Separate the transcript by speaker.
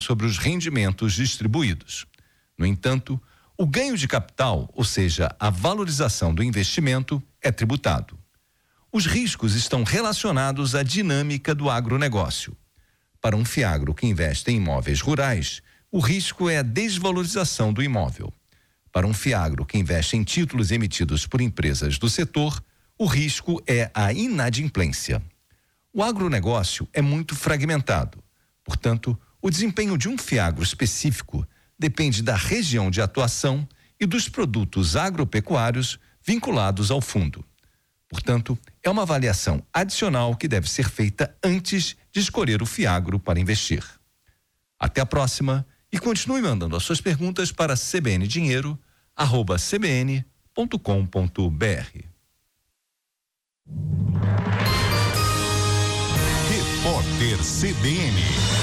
Speaker 1: sobre os rendimentos distribuídos. No entanto, o ganho de capital, ou seja, a valorização do investimento, é tributado. Os riscos estão relacionados à dinâmica do agronegócio. Para um fiagro que investe em imóveis rurais, o risco é a desvalorização do imóvel. Para um fiagro que investe em títulos emitidos por empresas do setor, o risco é a inadimplência. O agronegócio é muito fragmentado. Portanto, o desempenho de um fiagro específico depende da região de atuação e dos produtos agropecuários vinculados ao fundo. Portanto, é uma avaliação adicional que deve ser feita antes de escolher o fiagro para investir. Até a próxima e continue mandando as suas perguntas para cbndinheiro@cbn.com.br.
Speaker 2: Repórter CBN.